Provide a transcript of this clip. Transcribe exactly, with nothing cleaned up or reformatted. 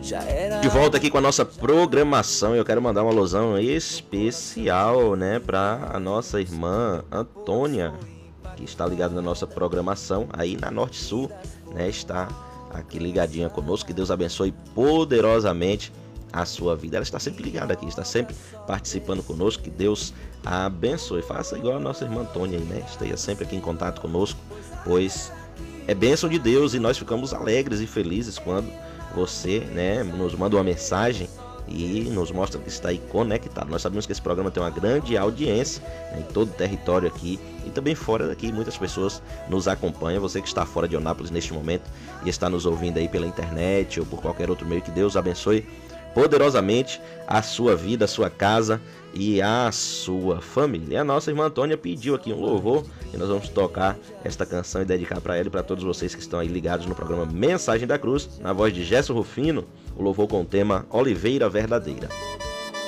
De volta aqui com a nossa programação, eu quero mandar uma alusão especial, né, para a nossa irmã Antônia, que está ligada na nossa programação aí na Norte Sul, né, está aqui ligadinha conosco. Que Deus abençoe poderosamente a sua vida. Ela está sempre ligada aqui, está sempre participando conosco. Que Deus a abençoe. Faça igual a nossa irmã Antônia aí, né, esteja sempre aqui em contato conosco, pois é bênção de Deus e nós ficamos alegres e felizes quando você, né, nos manda uma mensagem e nos mostra que está aí conectado. Nós sabemos que esse programa tem uma grande audiência, né, em todo o território aqui e também fora daqui. Muitas pessoas nos acompanham. Você que está fora de Eunápolis neste momento e está nos ouvindo aí pela internet ou por qualquer outro meio, que Deus abençoe poderosamente a sua vida, a sua casa e a sua família. E a nossa irmã Antônia pediu aqui um louvor e nós vamos tocar esta canção e dedicar para ela e para todos vocês que estão aí ligados no programa Mensagem da Cruz, na voz de Gerson Rufino, o louvor com o tema Oliveira Verdadeira.